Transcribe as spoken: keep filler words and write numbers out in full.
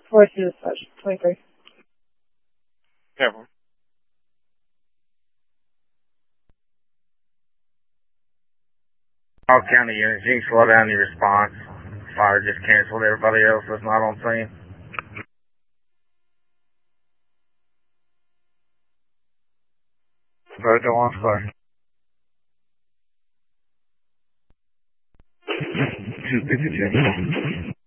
four to dispatch, twenty-three. Careful. All county units, you can slow down your response. Fire just canceled everybody else that's not on scene. Vote to one fire. Two fifty-two.